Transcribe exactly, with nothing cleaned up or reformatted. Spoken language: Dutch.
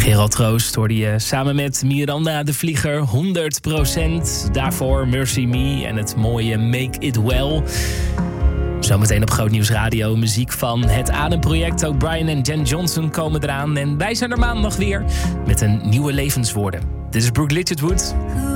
Gerald Troost hoorde je samen met Miranda de Vlieger, honderd procent. Daarvoor Mercy Me en het mooie Make It Well. Zometeen op Groot Nieuws Radio muziek van het Ademproject. Ook Brian en Jen Johnson komen eraan. En wij zijn er maandag weer met een nieuwe levenswoorden. Dit is Brooke Lichtenwood.